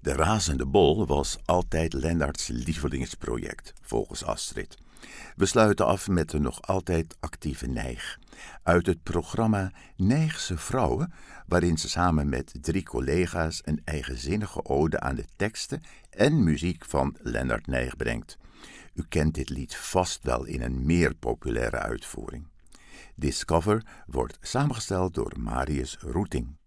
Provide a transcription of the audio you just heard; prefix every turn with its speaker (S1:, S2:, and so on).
S1: De Razende Bol was altijd Lennarts lievelingsproject, volgens Astrid. We sluiten af met de nog altijd actieve Nijg. Uit het programma Nijgse Vrouwen, waarin ze samen met 3 collega's een eigenzinnige ode aan de teksten en muziek van Lennart Nijg brengt. U kent dit lied vast wel in een meer populaire uitvoering. Discover wordt samengesteld door Marius Roeting.